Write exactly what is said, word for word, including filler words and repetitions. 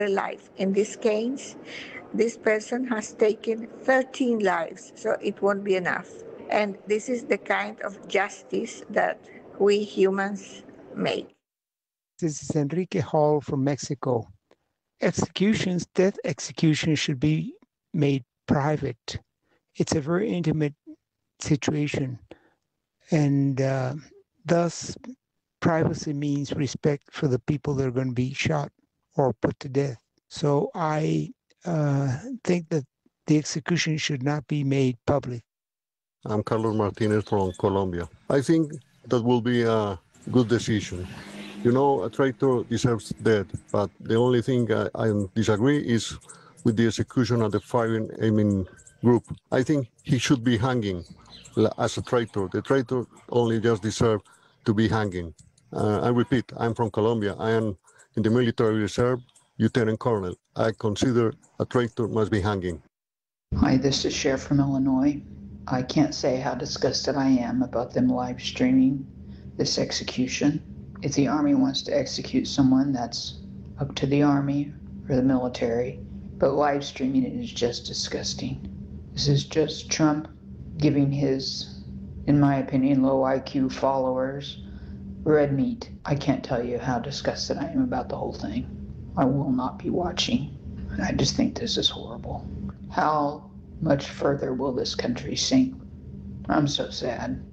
life. In this case, this person has taken thirteen lives, so it won't be enough. And this is the kind of justice that we humans make. This is Enrique Hall from Mexico. Executions, death execution should be made private. It's a very intimate situation, and uh, thus privacy means respect for the people that are going to be shot or put to death. So I uh, think that the execution should not be made public. I'm Carlos Martinez from Colombia. I think that will be a good decision. You know, a traitor deserves death, but the only thing I, I disagree is with the execution of the firing aiming group. I think he should be hanging as a traitor. The traitor only just deserves to be hanging. Uh, I repeat, I'm from Colombia. I am in the military reserve, lieutenant colonel. I consider a traitor must be hanging. Hi, this is Sheriff from Illinois. I can't say how disgusted I am about them live streaming this execution. If the Army wants to execute someone, that's up to the Army or the military. But live streaming it is just disgusting. This is just Trump giving his, in my opinion, low I Q followers red meat. I can't tell you how disgusted I am about the whole thing. I will not be watching. I just think this is horrible. How much further will this country sink? I'm so sad.